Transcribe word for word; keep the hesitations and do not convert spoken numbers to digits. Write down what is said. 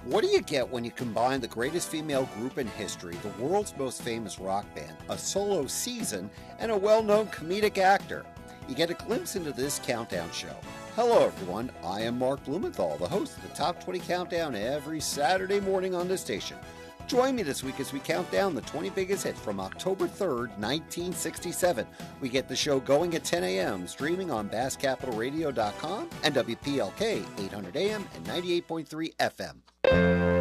What do you get when you combine the greatest female group in history, the world's most famous rock band, a solo season, and a well-known comedic actor? You get a glimpse into this countdown show. Hello everyone, I am Mark Blumenthal, the host of the Top twenty Countdown every Saturday morning on this station. Join me this week as we count down the twenty biggest hits from October third, nineteen sixty-seven. We get the show going at ten a.m., streaming on bass capital radio dot com and W P L K eight hundred A M and ninety-eight point three F M.